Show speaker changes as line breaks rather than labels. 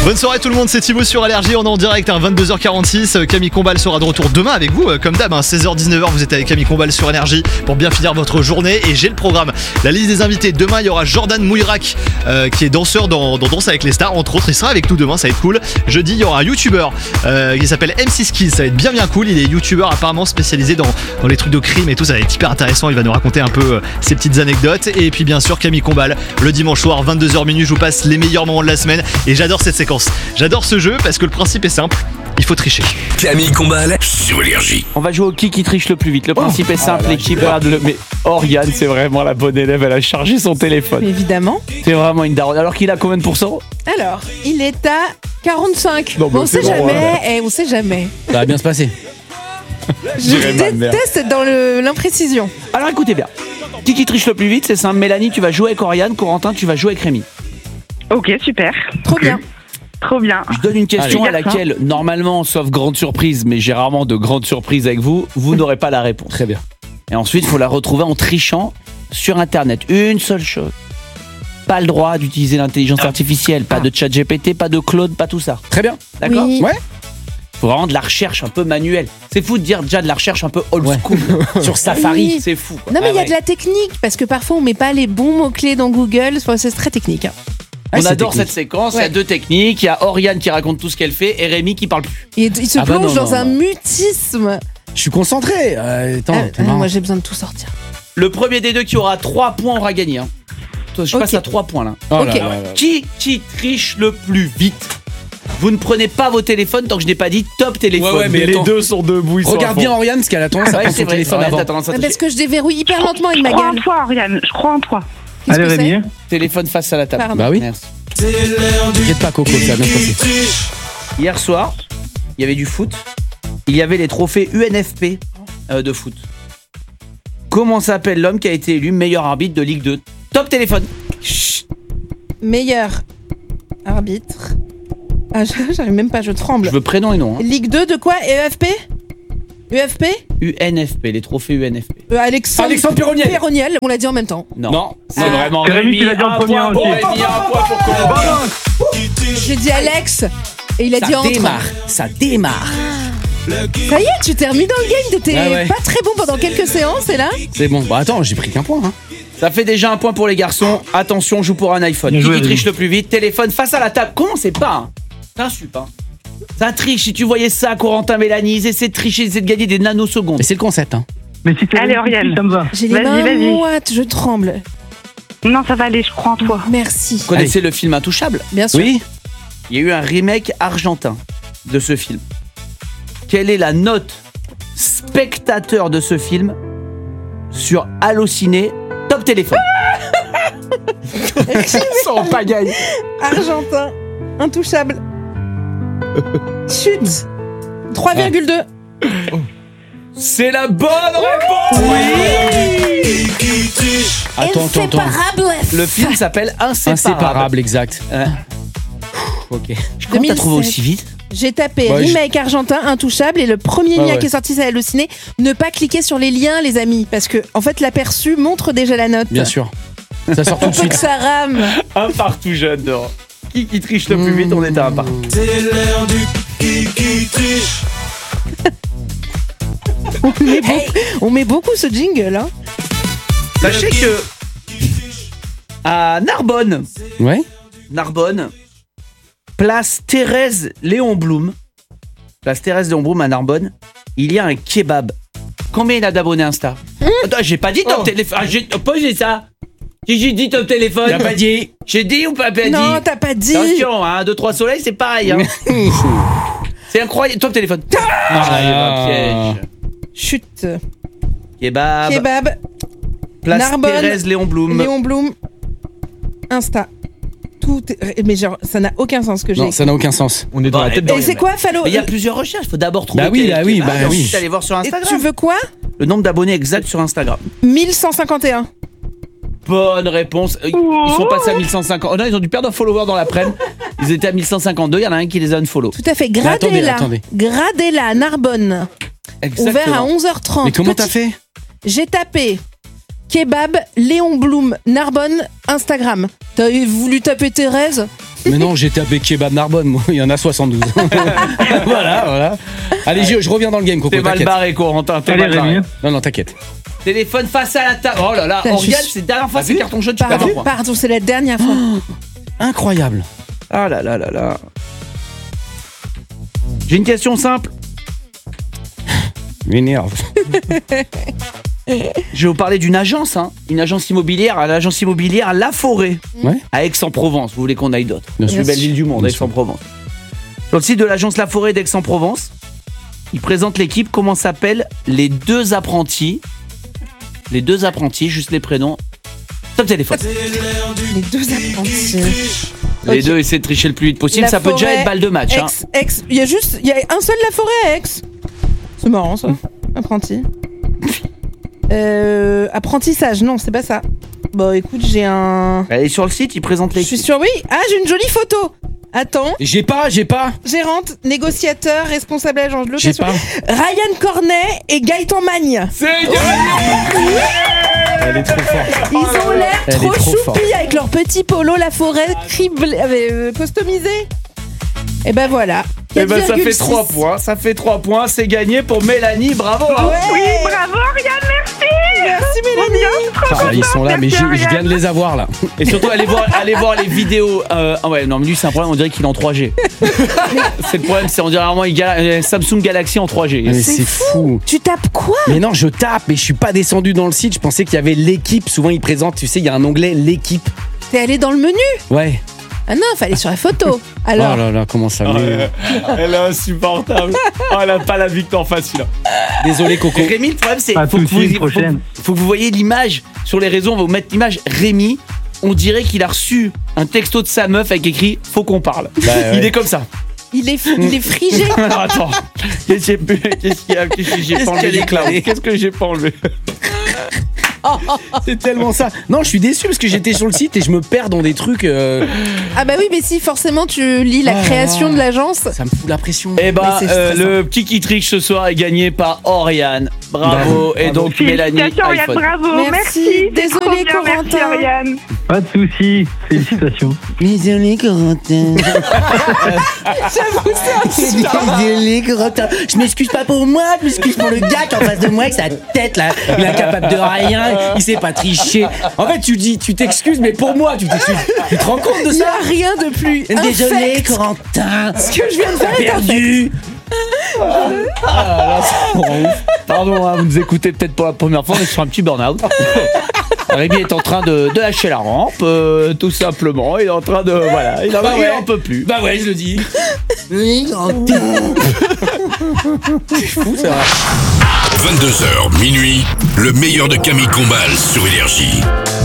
Bonne soirée tout le monde, c'est Thibaut sur Allergie, on est en direct à 22h46. Camille Combal sera de retour demain avec vous, comme d'hab, 16h-19h, vous êtes avec Camille Combal sur Énergie pour bien finir votre journée. Et j'ai le programme, la liste des invités. Demain il y aura Jordan Mouirac qui est danseur dans Danse avec les stars, entre autres, il sera avec nous demain, ça va être cool. Jeudi il y aura un youtubeur qui s'appelle MC Skills, ça va être bien cool. Il est youtubeur apparemment spécialisé dans les trucs de crime et tout, ça va être hyper intéressant, il va nous raconter un peu ses petites anecdotes. Et puis bien sûr Camille Combal, le dimanche soir 22h minuit, je vous passe les meilleurs moments de la semaine. Et j'adore cette séquence. J'adore ce jeu parce que le principe est simple, il faut tricher.
Camille Combal sur Énergie.
On va jouer au qui triche le plus vite. Le principe est simple, l'équipe regarde le... Mais Oriane, c'est vraiment la bonne élève, elle a chargé son téléphone.
Évidemment.
C'est vraiment une daronne. Alors qu'il a combien de pourcents?
Alors, il est à 45.
Non,
on sait jamais, on sait jamais.
Ça va bien se passer.
Je déteste être dans l'imprécision.
Alors écoutez bien. Qui triche le plus vite, c'est simple. Mélanie, tu vas jouer avec Oriane. Corentin, tu vas jouer avec Rémi.
Ok, super.
Trop bien.
Trop bien.
Je donne une question à laquelle, normalement, sauf grande surprise, mais j'ai rarement de grandes surprises avec vous, vous n'aurez pas la réponse. Très bien. Et ensuite, il faut la retrouver en trichant sur Internet. Une seule chose. Pas le droit d'utiliser l'intelligence artificielle, pas de chat GPT, pas de Claude, pas tout ça. Très bien. D'accord?
Oui.
Ouais. Faut vraiment de la recherche un peu manuelle. C'est fou de dire déjà de la recherche un peu old school. Sur Safari,
Oui.
c'est fou. Quoi.
Non, mais il y a de la technique, parce que parfois on met pas les bons mots-clés dans Google, c'est très technique.
On adore cette séquence, il y a deux techniques, il y a Oriane qui raconte tout ce qu'elle fait et Rémi qui parle plus.
Il se plonge dans un mutisme.
Je suis concentré.
Moi j'ai besoin de tout sortir.
Le premier des deux qui aura 3 points aura gagné. Hein. Toi, je passe à 3 points là.
Oh là
Ok.
là là.
Qui triche le plus vite? Vous ne prenez pas vos téléphones tant que je n'ai pas dit top téléphone.
Ouais, mais
les
attends.
deux sont debout. Ils
Regarde
sont à
bien
fond.
Oriane, parce qu'elle a tendance à
Ouais,
prendre
c'est
son
vrai.
téléphone
Ouais,
avant.
t'as tendance à tricher.
Parce que je déverrouille hyper lentement avec ma
Je crois en
gueule.
toi, Oriane. Je crois en toi.
Qu'est-ce que c'est
Téléphone face à la table.
Pardon.
Bah oui.
Merci.
T'inquiète pas, Coco, ça va bien se passer.
Hier soir, il y avait du foot. Il y avait les trophées UNFP de foot. Comment s'appelle l'homme qui a été élu meilleur arbitre de Ligue 2? Top téléphone. Chut.
Meilleur arbitre. Ah, j'arrive même pas, je tremble.
Je veux prénom et nom. Hein.
Ligue 2 de quoi? EFP? UFP?
UNFP, les trophées UNFP.
Alexandre
Pironiel.
Pironiel, on l'a dit en même temps.
Non, c'est
Ah.
vraiment
Rémi qui l'a dit en premier
point.
aussi.
Rémi, un point pour Corentin.
J'ai dit Alex et il a dit
Ça
entre.
démarre, ça démarre.
Ça y est, tu t'es remis dans le game, t'étais
Ouais.
pas très bon pendant quelques séances et là
C'est bon. Bah attends, j'ai pris qu'un point. Hein.
Ça fait déjà un point pour les garçons. Attention, on joue pour un iPhone. Qui triche le plus vite? Téléphone face à la table. Comment c'est pas hein? T'insultes, hein. Ça triche. Si tu voyais ça, Corentin, Mélanie, ils essaient de tricher, ils essaient de gagner des nanosecondes.
Mais c'est le concept. Hein.
Allez, Oriane. Ça me va.
j'ai les mains
Vas-y.
moites, je tremble.
Non, ça va aller, je crois en toi.
Merci.
Vous connaissez le film Intouchable?
Bien sûr.
Oui.
Il y a eu un remake argentin de ce film. Quelle est la note spectateur de ce film sur Allociné top téléphone?
Sans pagaille.
Argentin, intouchable. Chut. 3,2.
C'est la bonne réponse.
Attends.
Inséparable.
Le film s'appelle Inséparable.
Inséparable, exact.
Ok. Comment t'as
2007.
trouvé aussi vite?
J'ai tapé
Ouais,
remake argentin intouchable et le premier lien
ouais.
qui est sorti c'est Allociné. Ne pas cliquer sur les liens les amis parce que en fait l'aperçu montre déjà la note.
Bien sûr. Ça sort tout de
Faut que
suite.
ça rame.
Un partout, j'adore. Qui triche le plus vite? On est à un partout.
On met beaucoup ce jingle hein.
Sachez que à Narbonne,
Ouais.
place Thérèse Léon Blum à Narbonne, il y a un kebab. Combien il a d'abonnés Insta? Attends, j'ai pas dit top téléphone. Ah, j'ai posé ça. J'ai dit top téléphone.
T'as pas dit.
J'ai dit ou pas dit?
Non t'as pas dit.
Attention, 1, 2, 3 soleils, c'est pareil. Hein. C'est incroyable. Top téléphone. Ah, il y a un piège.
Chut.
Kebab.
Kebab.
Place
Narbonne.
Thérèse Léon Blum.
Léon Blum. Insta. Tout est... Mais genre ça n'a aucun sens ce que j'ai.
Non, ça n'a aucun sens.
On est dans la tête
Et c'est quoi Fallo?
Mais il y a plusieurs recherches. Il faut d'abord trouver.
Bah oui,
quel
bah oui,
kebab,
bah
et
oui.
ensuite aller voir sur
Et
Instagram.
tu veux quoi?
Le nombre d'abonnés exact sur Instagram.
1151.
Bonne réponse. Ils sont passés à 1150. Oh non, ils ont dû perdre un follower dans l'après-midi. Ils étaient à 1152. Il y en a un qui les a unfollow.
Tout à fait.
attendez,
Gradella.
attendez.
Gradella, Narbonne. Ouvert à 11h30.
Mais comment t'as fait?
J'ai tapé kebab Léon Blum Narbonne Instagram. T'as voulu taper Thérèse?
Mais non, j'étais à Kebab Narbonne, moi. Il y en a 72. voilà. Allez, je reviens dans le game, Coco.
T'es mal
T'inquiète.
barré, Corentin. T'es mal barré.
Non, t'inquiète.
Téléphone face à la table. Oh là là,
Putain,
Oriane,
je-
c'est la dernière fois, c'est carton jaune, tu perds un point.
Pardon, c'est la dernière fois.
Incroyable.
Ah là là là là. J'ai une question simple.
M'énerve.
Je vais vous parler d'une agence, une agence immobilière, l'agence immobilière La Forêt,
Ouais.
à Aix-en-Provence. Vous voulez qu'on aille d'autres?
Bien
La
sûr.
plus belle ville du monde,
Bien sûr.
Aix-en-Provence. Sur le site de l'agence La Forêt d'Aix-en-Provence, ils présentent l'équipe, comment s'appellent les deux apprentis. Les deux apprentis, juste les prénoms. Top téléphone.
Les deux apprentis.
Les
Ok.
deux essaient de tricher le plus vite possible.
La
Ça peut déjà
Forêt,
être balle de match.
Aix. Il y a un seul La Forêt à Aix. C'est marrant ça. Apprenti. Apprentissage, non, c'est pas ça. Bon, écoute, j'ai un.
Allez sur le site, ils présentent
Je suis
l'équipe.
sûre, oui. Ah, j'ai une jolie photo. Attends.
J'ai pas.
Gérante, négociateur, responsable agence de
J'ai
location.
pas.
Ryan Cornet et Gaëtan Magne.
C'est gagné.
Elle est trop forte.
Ils ont l'air
Elle est
trop
trop
choupis avec leur petit polo La Forêt customisé. Et ben voilà.
Eh ben, ça fait
4,6.
3 points. Ça fait 3 points. C'est gagné pour Mélanie. Bravo.
Ouais.
Oui, bravo, Oriane, merci.
Merci
Trop
Mélanie.
bien, trop
Ah, ils sont là, mais
Merci,
je viens de les avoir là.
Et surtout, allez voir les vidéos. Ah ouais, non, mais lui, c'est un problème. On dirait qu'il est en 3G. C'est le problème. On dirait vraiment Samsung Galaxy en 3G.
Mais c'est fou.
Tu tapes quoi?
Mais non, je tape, mais je suis pas descendu dans le site. Je pensais qu'il y avait l'équipe. Souvent, ils présentent, tu sais, il y a un onglet l'équipe.
T'es allé dans le menu?
Ouais.
Ah non, fallait sur la photo. Alors,
Oh là là, comment ça m'énerve.
Elle est insupportable. Oh, elle a pas la victoire facile.
Désolé, Coco.
Rémi, le problème, c'est
Pas de
faut, que
soucis,
vous-
prochaine.
faut que vous voyez l'image sur les réseaux. On va vous mettre l'image. Rémi, on dirait qu'il a reçu un texto de sa meuf avec écrit "Faut qu'on parle".
Bah, ouais.
Il est comme ça.
il est frigé.
Alors attends. Qu'est-ce qu'il y a Qu'est-ce que j'ai pas enlevé les clowns Qu'est-ce que j'ai pas enlevé?
C'est tellement ça. Non, je suis déçu parce que j'étais sur le site et je me perds dans des trucs.
Ah bah oui, mais si forcément tu lis la
Oh là
création
là.
de l'agence.
Ça me fout la pression.
Eh ben,
Mais c'est stressant.
le petit qui triche ce soir est gagné par Oriane. Bravo. Et donc Mélanie,
Félicitations, Oriane,
iPhone.
bravo,
Merci.
merci. C'est
Désolée,
trop bien, merci,
Corentin.
Oriane.
Pas de soucis, félicitations.
Désolé, Corentin. Désolé, Corentin. Je m'excuse pas pour moi, je m'excuse pour le gars qui est en face de moi avec sa tête là. Il est incapable de rien, il sait pas tricher. En fait, tu t'excuses, mais pour moi, tu t'excuses. Tu te rends compte de
Il n'y
ça?
a rien de plus
Désolé,
infect.
Corentin.
Ce que je viens de faire est infect.
Perdu.
Pardon, vous nous écoutez peut-être pour la première fois, on est sur un petit burn-out. Rémi est en train de lâcher la rampe, tout simplement. Il est en train de. Voilà, il en peut plus.
Bah ouais, je le dis. Oui, Corentin. C'est fou ça.
22h, minuit, le meilleur de Camille Combal sur Énergie.